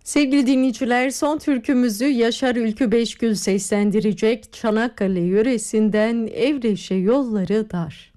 Sevgili dinleyiciler, son türkümüzü Yaşar Ülkü Beşgül seslendirecek. Çanakkale yöresinden Evreşe yolları dar.